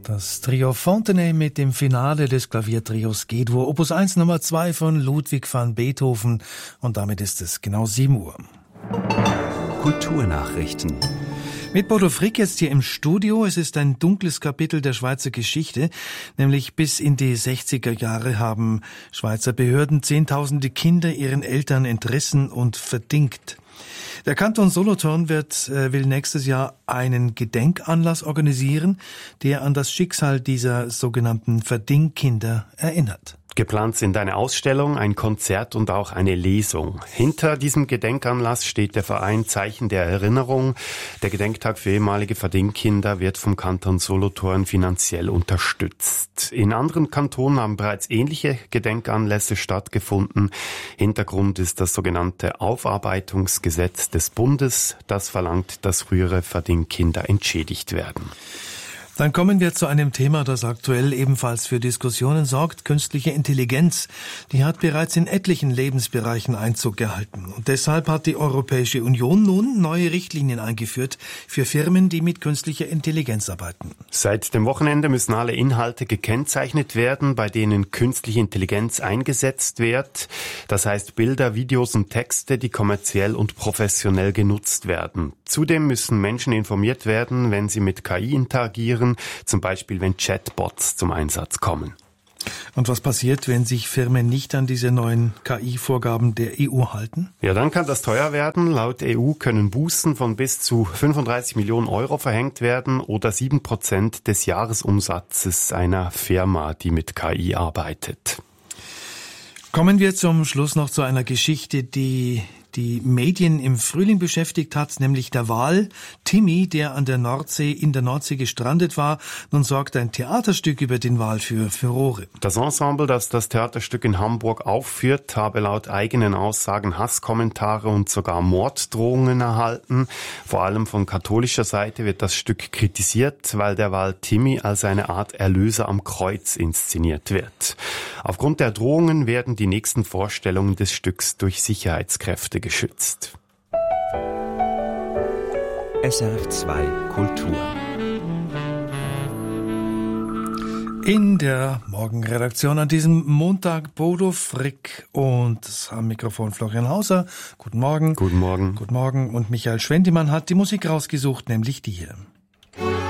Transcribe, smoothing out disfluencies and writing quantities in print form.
Das Trio Fontenay mit dem Finale des Klaviertrios G-Dur, Opus 1 Nummer 2 von Ludwig van Beethoven. Und damit ist es genau 7 Uhr. Kulturnachrichten. Mit Bodo Frick jetzt hier im Studio. Es ist ein dunkles Kapitel der Schweizer Geschichte. Nämlich bis in die 60er Jahre haben Schweizer Behörden Zehntausende Kinder ihren Eltern entrissen und verdingt. Der Kanton Solothurn will nächstes Jahr einen Gedenkanlass organisieren, der an das Schicksal dieser sogenannten Verdingkinder erinnert. Geplant sind eine Ausstellung, ein Konzert und auch eine Lesung. Hinter diesem Gedenkanlass steht der Verein Zeichen der Erinnerung. Der Gedenktag für ehemalige Verdingkinder wird vom Kanton Solothurn finanziell unterstützt. In anderen Kantonen haben bereits ähnliche Gedenkanlässe stattgefunden. Hintergrund ist das sogenannte Aufarbeitungsgesetz des Bundes. Das verlangt, dass frühere Verdingkinder entschädigt werden. Dann kommen wir zu einem Thema, das aktuell ebenfalls für Diskussionen sorgt, künstliche Intelligenz. Die hat bereits in etlichen Lebensbereichen Einzug gehalten. Und deshalb hat die Europäische Union nun neue Richtlinien eingeführt für Firmen, die mit künstlicher Intelligenz arbeiten. Seit dem Wochenende müssen alle Inhalte gekennzeichnet werden, bei denen künstliche Intelligenz eingesetzt wird. Das heißt Bilder, Videos und Texte, die kommerziell und professionell genutzt werden. Zudem müssen Menschen informiert werden, wenn sie mit KI interagieren, zum Beispiel wenn Chatbots zum Einsatz kommen. Und was passiert, wenn sich Firmen nicht an diese neuen KI-Vorgaben der EU halten? Ja, dann kann das teuer werden. Laut EU können Bußen von bis zu 35 Millionen Euro verhängt werden oder 7% des Jahresumsatzes einer Firma, die mit KI arbeitet. Kommen wir zum Schluss noch zu einer Geschichte, die die Medien im Frühling beschäftigt hat, nämlich der Wal Timmy, der in der Nordsee gestrandet war. Nun sorgt ein Theaterstück über den Wal für Furore. Das Ensemble, das das Theaterstück in Hamburg aufführt, habe laut eigenen Aussagen Hasskommentare und sogar Morddrohungen erhalten. Vor allem von katholischer Seite wird das Stück kritisiert, weil der Wal Timmy als eine Art Erlöser am Kreuz inszeniert wird. Aufgrund der Drohungen werden die nächsten Vorstellungen des Stücks durch Sicherheitskräfte geschützt. SRF 2 Kultur. In der Morgenredaktion an diesem Montag Bodo Frick und am Mikrofon Florian Hauser. Guten Morgen. Guten Morgen. Guten Morgen. Und Michael Schwendimann hat die Musik rausgesucht, nämlich die hier.